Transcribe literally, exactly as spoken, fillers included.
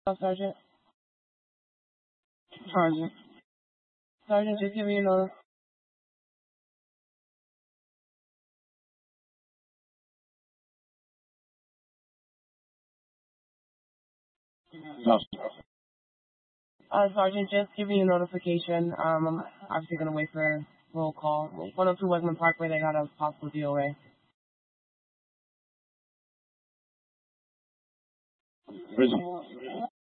Oh, Sergeant. Sergeant. Sergeant, just give me another. No. Uh, Sergeant, just give me a notification. Um, I'm obviously gonna wait for a roll call. one oh two Westman Parkway, they got a possible D O A. Prison.